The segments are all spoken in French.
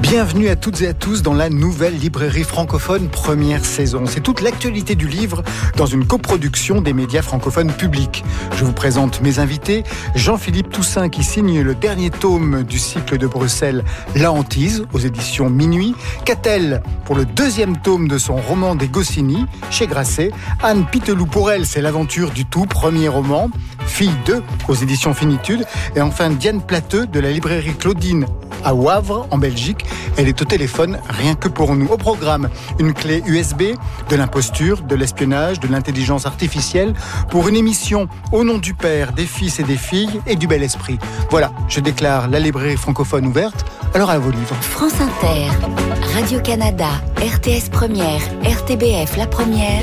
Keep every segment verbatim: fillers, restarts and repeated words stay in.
Bienvenue à toutes et à tous dans la nouvelle librairie francophone première saison. C'est toute l'actualité du livre dans une coproduction des médias francophones publics. Je vous présente mes invités. Jean-Philippe Toussaint qui signe le dernier tome du cycle de Bruxelles La Hantise aux éditions Minuit. Catel pour le deuxième tome de son roman des Goscinny chez Grasset. Anne Pitelou pour elle, c'est l'aventure du tout premier roman. Fille deux aux éditions Finitude. Et enfin Diane Plateux de la librairie Claudine à Wavre en Belgique. Elle est au téléphone rien que pour nous. Au programme, une clé U S B, de l'imposture, de l'espionnage, de l'intelligence artificielle pour une émission au nom du père, des fils et des filles et du bel esprit. Voilà, je déclare la librairie francophone ouverte. Alors à vos livres. France Inter, Radio-Canada, R T S Première, R T B F La Première,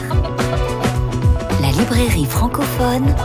la librairie francophone,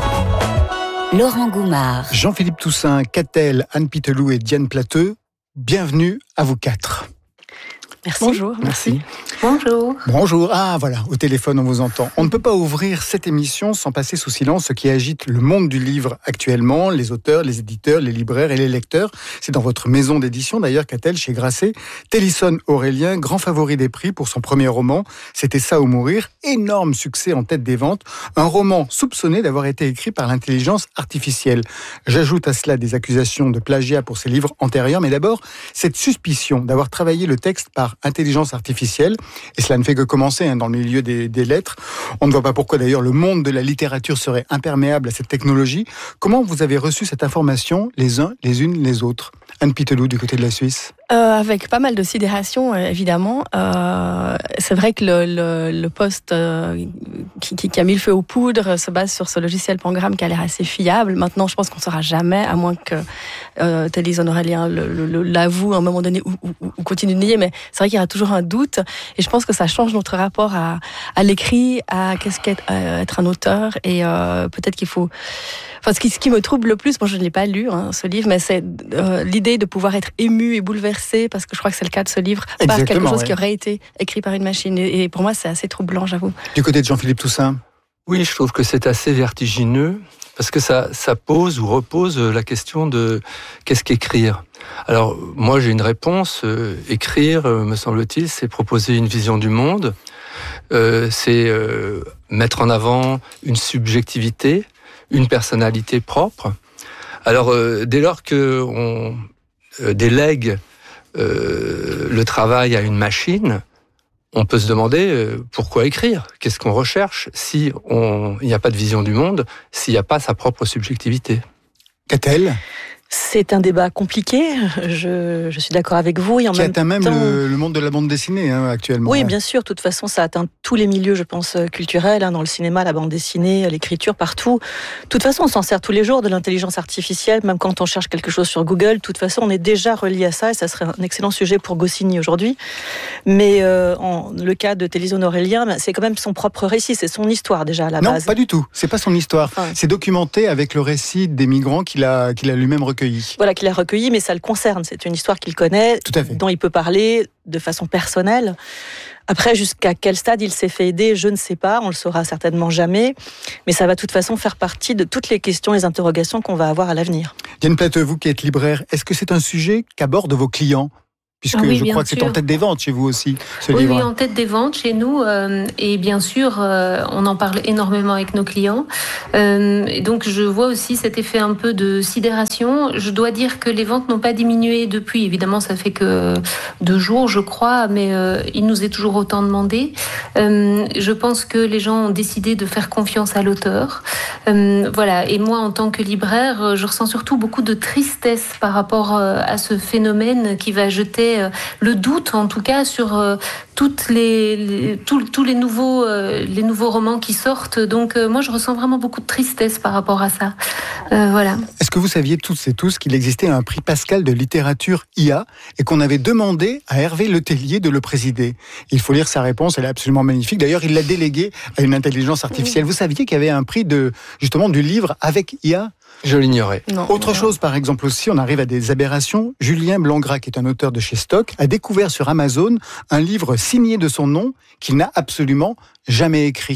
Laurent Goumard. Jean-Philippe Toussaint, Catel, Anne Pitelou et Diane Plateux, bienvenue à vous quatre. Merci. Bonjour. Merci. Bonjour. Bonjour. Ah, voilà, au téléphone, on vous entend. On ne peut pas ouvrir cette émission sans passer sous silence ce qui agite le monde du livre actuellement, les auteurs, les éditeurs, les libraires et les lecteurs. C'est dans votre maison d'édition, d'ailleurs, Catel, chez Grasset. Télisson Aurélien, grand favori des prix pour son premier roman. C'était Ça ou mourir. Énorme succès en tête des ventes. Un roman soupçonné d'avoir été écrit par l'intelligence artificielle. J'ajoute à cela des accusations de plagiat pour ses livres antérieurs, mais d'abord, cette suspicion d'avoir travaillé le texte par intelligence artificielle. Et cela ne fait que commencer hein, dans le milieu des, des lettres. On ne voit pas pourquoi d'ailleurs le monde de la littérature serait imperméable à cette technologie. Comment vous avez reçu cette information les uns, les unes, les autres? Anne Pitelou du côté de la Suisse. Euh, avec pas mal de sidération, euh, évidemment. Euh, c'est vrai que le, le, le poste euh, qui, qui, qui a mis le feu aux poudres se base sur ce logiciel Pangram qui a l'air assez fiable. Maintenant, je pense qu'on ne saura jamais, à moins que euh, Télisson Aurélien le, le, le, l'avoue à un moment donné ou, ou, ou continue de nier. Mais c'est vrai qu'il y aura toujours un doute. Et je pense que ça change notre rapport à, à l'écrit, à qu'est-ce qu'être euh, être un auteur. Et euh, peut-être qu'il faut... Enfin, ce qui, ce qui me trouble le plus, moi je ne l'ai pas lu, hein, ce livre, mais c'est euh, l'idée de pouvoir être ému et bouleversé, parce que je crois que c'est le cas de ce livre, par Exactement, quelque chose ouais. qui aurait été écrit par une machine. Et, et pour moi, c'est assez troublant, j'avoue. Du côté de Jean-Philippe Toussaint. Oui, je trouve que c'est assez vertigineux, parce que ça, ça pose ou repose la question de qu'est-ce qu'écrire. Alors, moi j'ai une réponse. Euh, écrire, euh, me semble-t-il, c'est proposer une vision du monde, euh, c'est euh, mettre en avant une subjectivité, une personnalité propre. Alors, euh, dès lors qu'on euh, délègue euh, le travail à une machine, on peut se demander euh, pourquoi écrire ? Qu'est-ce qu'on recherche si on, il n'y a pas de vision du monde, s'il n'y a pas sa propre subjectivité ? Catel. C'est un débat compliqué, je, je suis d'accord avec vous. Et en qui même atteint même temps... le, le monde de la bande dessinée hein, actuellement. Oui, bien sûr. De toute façon, ça atteint tous les milieux, je pense, culturels, hein, dans le cinéma, la bande dessinée, l'écriture, partout. De toute façon, on s'en sert tous les jours de l'intelligence artificielle, même quand on cherche quelque chose sur Google. De toute façon, on est déjà relié à ça, et ça serait un excellent sujet pour Goscinny aujourd'hui. Mais euh, en le cas de Télisson Aurélien, c'est quand même son propre récit, c'est son histoire déjà à la non, base. Non, pas du tout. C'est pas son histoire. Enfin, c'est documenté avec le récit des migrants qu'il a, qu'il a lui-même recueilli. Voilà, qu'il a recueilli, mais ça le concerne. C'est une histoire qu'il connaît, dont il peut parler de façon personnelle. Après, jusqu'à quel stade il s'est fait aider, je ne sais pas, on le saura certainement jamais, mais ça va de toute façon faire partie de toutes les questions, les interrogations qu'on va avoir à l'avenir. Diane Plateux, vous qui êtes libraire, est-ce que c'est un sujet qu'abordent vos clients ? Puisque oui, je crois que sûr. c'est en tête des ventes chez vous aussi, ce oui, livre. Oui, en tête des ventes chez nous. Euh, et bien sûr, euh, on en parle énormément avec nos clients. Euh, et donc, je vois aussi cet effet un peu de sidération. Je dois dire que les ventes n'ont pas diminué depuis. Évidemment, ça fait que deux jours, je crois, mais euh, il nous est toujours autant demandé. Euh, je pense que les gens ont décidé de faire confiance à l'auteur. Euh, voilà. Et moi, en tant que libraire, je ressens surtout beaucoup de tristesse par rapport à ce phénomène qui va jeter le doute, en tout cas, sur euh, toutes les, les, tous, tous les nouveaux, euh, les nouveaux romans qui sortent. Donc, euh, moi, je ressens vraiment beaucoup de tristesse par rapport à ça. Euh, voilà. Est-ce que vous saviez toutes et tous qu'il existait un prix Pascal de littérature I A et qu'on avait demandé à Hervé Letellier de le présider ? Il faut lire sa réponse, elle est absolument magnifique. D'ailleurs, il l'a délégué à une intelligence artificielle. Vous saviez qu'il y avait un prix de, justement, du livre avec I A ? Je l'ignorais. Non, Autre non. chose, par exemple aussi, on arrive à des aberrations. Julien Blangras, qui est un auteur de chez Stock, a découvert sur Amazon un livre signé de son nom qu'il n'a absolument jamais écrit.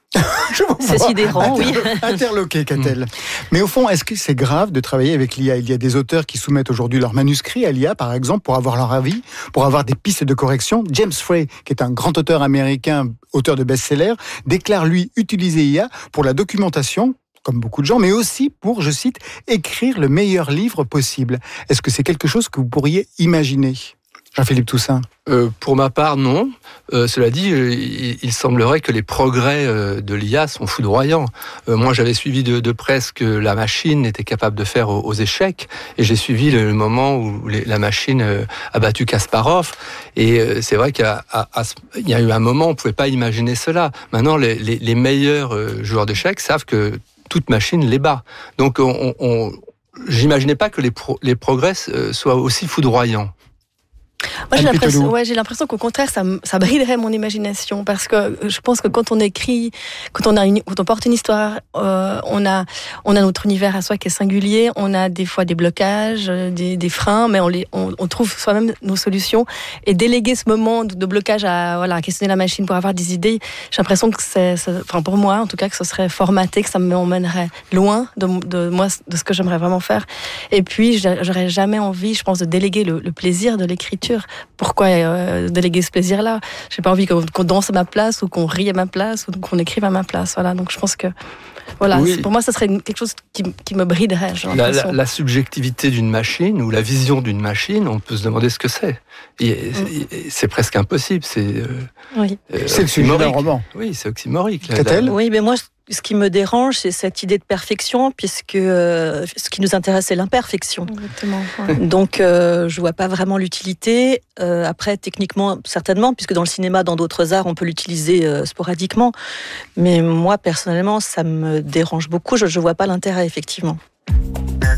Je vous C'est vois sidérant, oui. interloqué, Catel. Mais au fond, est-ce que c'est grave de travailler avec l'I A? Il y a des auteurs qui soumettent aujourd'hui leurs manuscrits à l'I A, par exemple, pour avoir leur avis, pour avoir des pistes de correction. James Frey, qui est un grand auteur américain, auteur de best-sellers, déclare, lui, utiliser I A pour la documentation, comme beaucoup de gens, mais aussi pour, je cite, écrire le meilleur livre possible. Est-ce que c'est quelque chose que vous pourriez imaginer ? Jean-Philippe Toussaint. Euh, pour ma part, non. Euh, cela dit, euh, il, il semblerait que les progrès euh, de l'I A sont foudroyants. Euh, moi, j'avais suivi de, de près ce que la machine était capable de faire aux, aux échecs, et j'ai suivi le, le moment où les, la machine euh, a battu Kasparov. Et euh, c'est vrai qu'il y a, à, à, il y a eu un moment où on ne pouvait pas imaginer cela. Maintenant, les, les, les meilleurs euh, joueurs d'échecs savent que toute machine les bat. Donc, on, on, j'imaginais pas que les, pro, les progrès euh, soient aussi foudroyants. Moi, j'ai l'impression, ouais, j'ai l'impression qu'au contraire, ça, ça briderait mon imagination, parce que je pense que quand on écrit, quand on a une, quand on porte une histoire, euh, on a, on a notre univers à soi qui est singulier. On a des fois des blocages, des, des freins, mais on les, on, on trouve soi-même nos solutions. Et déléguer ce moment de, de blocage à, voilà, à questionner la machine pour avoir des idées, j'ai l'impression que c'est, c'est, enfin pour moi, en tout cas, que ce serait formaté, que ça m'emmènerait loin de, de moi, de ce que j'aimerais vraiment faire. Et puis, j'aurais jamais envie, je pense, de déléguer le, le plaisir de l'écriture. Pourquoi euh, déléguer ce plaisir-là? J'ai pas envie qu'on, qu'on danse à ma place, ou qu'on rie à ma place, ou qu'on écrive à ma place. Voilà. Donc je pense que, voilà, oui. Pour moi, ça serait quelque chose qui, qui me briderait. La, la, la subjectivité d'une machine ou la vision d'une machine, on peut se demander ce que c'est. Et, mm. et, c'est presque impossible. C'est, euh, oui. euh, c'est le sujet d'un roman. Oui, c'est oxymorique. Catel ? Oui, mais moi, ce qui me dérange, c'est cette idée de perfection, puisque euh, ce qui nous intéresse, c'est l'imperfection. Exactement. Ouais. Donc, euh, je vois pas vraiment l'utilité. Euh, après, techniquement, certainement, puisque dans le cinéma, dans d'autres arts, on peut l'utiliser euh, sporadiquement. Mais moi, personnellement, ça me dérange beaucoup. Je ne vois pas l'intérêt, effectivement.